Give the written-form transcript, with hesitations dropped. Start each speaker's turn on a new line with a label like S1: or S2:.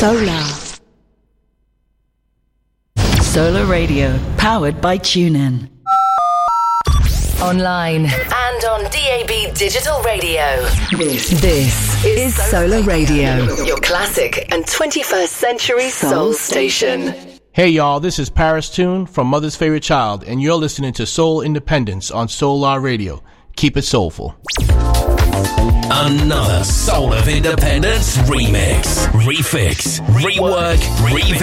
S1: Solar. Solar Radio, powered by TuneIn. Online and on DAB Digital Radio. This is Solar Radio, your classic and 21st century soul station.
S2: Hey y'all, this is Paris Tune from Mother's Favorite Child, and you're listening to Soul Independence on Solar Radio. Keep it soulful.
S3: Another Soul of Independence remix, refix, rework, revisit.